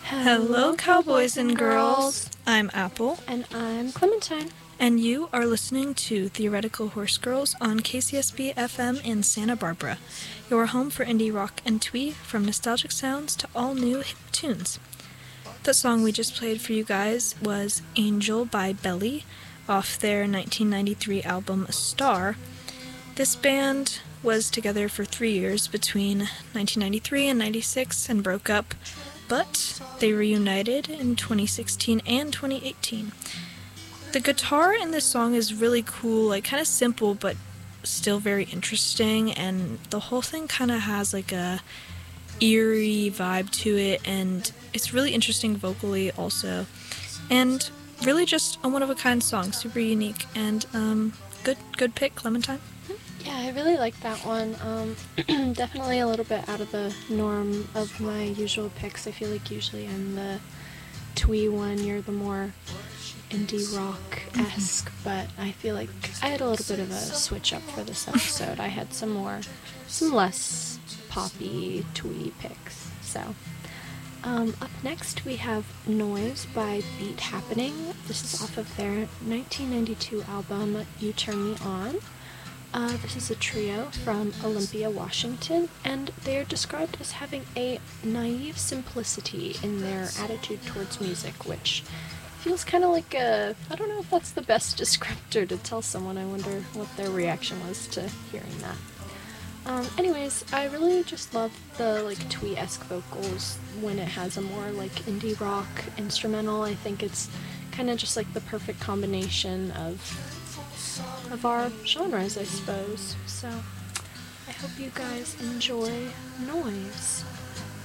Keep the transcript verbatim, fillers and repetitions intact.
Hello, cowboys and girls. I'm Apple. And I'm Clementine. And you are listening to Theoretical Horse Girls on K C S B F M in Santa Barbara, your home for indie rock and twee, from nostalgic sounds to all new hip tunes. The song we just played for you guys was Angel by Belly, off their nineteen ninety-three album A Star. This band was together for three years between nineteen ninety-three and ninety-six and broke up, but they reunited in twenty sixteen and twenty eighteen. The guitar in this song is really cool, like kind of simple but still very interesting, and the whole thing kind of has like a eerie vibe to it, and it's really interesting vocally also, and really just a one-of-a-kind song, super unique, and um, good good pick, Clementine. Yeah, I really like that one. Um, definitely a little bit out of the norm of my usual picks. I feel like usually I'm the twee one, you're the more indie rock-esque, mm-hmm. but I feel like I had a little bit of a switch up for this episode. I had some more, some less poppy twee picks. So, um, up next we have Noise by Beat Happening. This is off of their nineteen ninety-two album You Turn Me On. Uh, this is a trio from Olympia, Washington, and they are described as having a naive simplicity in their attitude towards music, which feels kind of like a, I don't know if that's the best descriptor to tell someone. I wonder what their reaction was to hearing that. Um, anyways, I really just love the, like, twee-esque vocals when it has a more, like, indie rock instrumental. I think it's kind of just, like, the perfect combination of of our genres, I suppose. So, I hope you guys enjoy Noise.